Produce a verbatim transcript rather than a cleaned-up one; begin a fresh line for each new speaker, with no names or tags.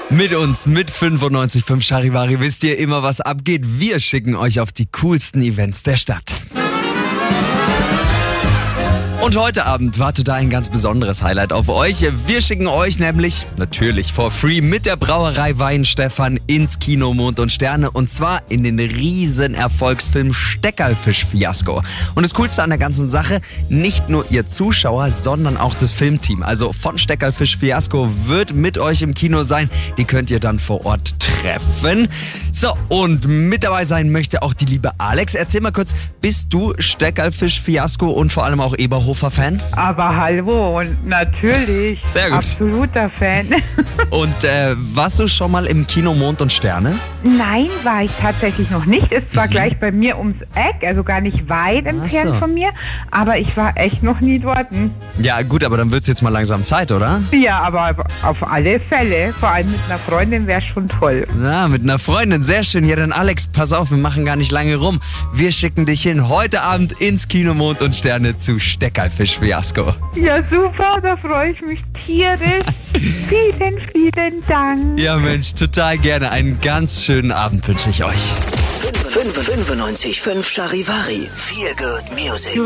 Mit uns, mit fünfundneunzig Komma fünf Charivari, wisst ihr immer, was abgeht. Wir schicken euch auf die coolsten Events der Stadt. Und heute Abend wartet da ein ganz besonderes Highlight auf euch. Wir schicken euch nämlich, natürlich for free, mit der Brauerei Weihenstephan ins Kino Mond und Sterne. Und zwar in den riesen Erfolgsfilm Steckerlfisch-Fiasko. Und das Coolste an der ganzen Sache, nicht nur ihr Zuschauer, sondern auch das Filmteam. Also von Steckerlfisch-Fiasko wird mit euch im Kino sein. Die könnt ihr dann vor Ort treffen. So, und mit dabei sein möchte auch die liebe Alex. Erzähl mal kurz, bist du Steckerlfisch-Fiasko und vor allem auch Eberhofer-Fan?
Aber hallo, und natürlich.
Sehr gut.
Absoluter Fan.
Und äh, warst du schon mal im Kino Mond und Sterne?
Nein, war ich tatsächlich noch nicht. Ist zwar
Mhm.
gleich bei mir ums Eck, also gar nicht weit entfernt
so.
von mir, aber ich war echt noch nie dort.
Ja gut, aber dann wird's jetzt mal langsam Zeit, oder?
Ja, aber auf alle Fälle. Vor allem mit einer Freundin wäre schon toll.
Na, mit einer Freundin, sehr schön. Ja, dann Alex, pass auf, wir machen gar nicht lange rum. Wir schicken dich hin heute Abend ins Kino Mond und Sterne zu Steckerlfisch-Fiasko.
Ja, super, da freue ich mich tierisch. Vielen, vielen Dank.
Ja Mensch, total gerne. Einen ganz schönen Abend wünsche ich euch.
fünfundneunzig Komma fünf Charivari. Feel good music.